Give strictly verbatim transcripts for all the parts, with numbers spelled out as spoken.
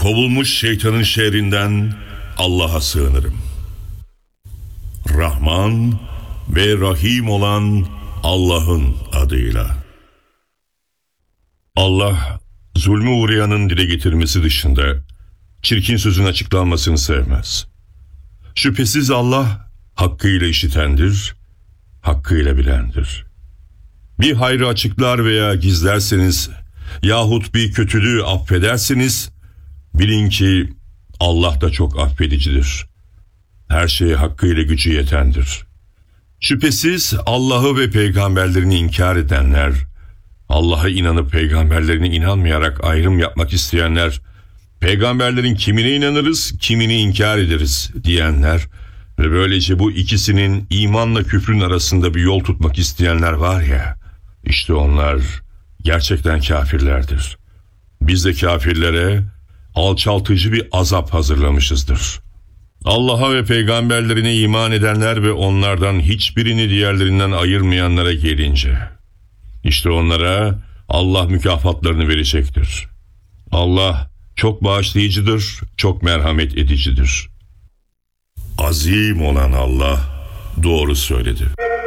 Kovulmuş şeytanın şerrinden Allah'a sığınırım. Rahman ve Rahim olan Allah'ın adıyla. Allah, zulmü uğrayanın dile getirmesi dışında çirkin sözün açıklanmasını sevmez. Şüphesiz Allah, hakkıyla işitendir, hakkıyla bilendir. Bir hayrı açıklar veya gizlerseniz yahut bir kötülüğü affederseniz, bilin ki Allah da çok affedicidir. Her şeye hakkıyla gücü yetendir. Şüphesiz Allah'ı ve peygamberlerini inkar edenler, Allah'a inanıp peygamberlerine inanmayarak ayrım yapmak isteyenler, peygamberlerin kimine inanırız, kimini inkar ederiz diyenler ve böylece bu ikisinin imanla küfrün arasında bir yol tutmak isteyenler var ya, işte onlar gerçekten kafirlerdir. Biz de kafirlere alçaltıcı bir azap hazırlamışızdır. Allah'a ve peygamberlerine iman edenler ve onlardan hiçbirini diğerlerinden ayırmayanlara gelince, işte onlara Allah mükafatlarını verecektir. Allah çok bağışlayıcıdır, çok merhamet edicidir. Azim olan Allah doğru söyledi.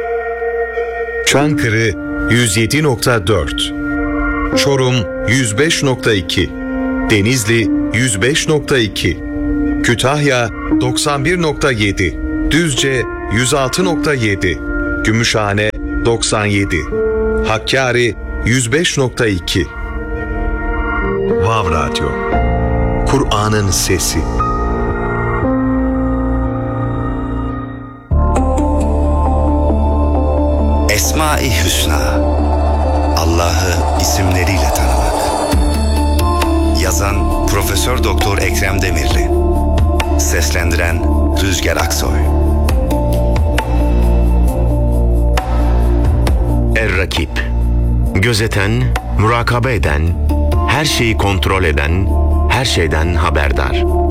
Çankırı yüz yedi nokta dört, Çorum yüz beş nokta iki, Denizli yüz beş nokta iki, Kütahya doksan bir nokta yedi, Düzce yüz altı nokta yedi, Gümüşhane doksan yedi, Hakkari yüz beş nokta iki. Vav Radyo, Kur'an'ın sesi. Esma-i Hüsna, Allah'ı isimleriyle tanımak. Yazan Profesör Doktor Ekrem Demirli. Seslendiren Rüzgar Aksoy. Er-Rakib, gözeten, murakabe eden, her şeyi kontrol eden, her şeyden haberdar.